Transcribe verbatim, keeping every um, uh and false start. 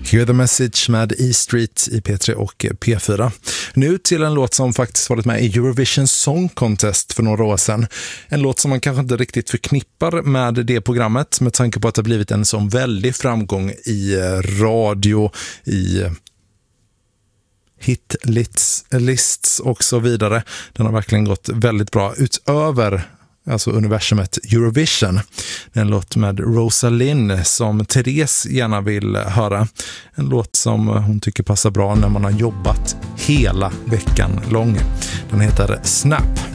Hear the Message med E-Street i P tre och P fyra. Nu till en låt som faktiskt varit med i Eurovision Song Contest för några år sedan. En låt som man kanske inte riktigt förknippar med det programmet med tanke på att det blivit en sån väldig framgång i radio, i hitlists och så vidare. Den har verkligen gått väldigt bra utöver alltså universumet Eurovision. En låt med Rosalind som Therese gärna vill höra. En låt som hon tycker passar bra när man har jobbat hela veckan lång. Den heter Snap.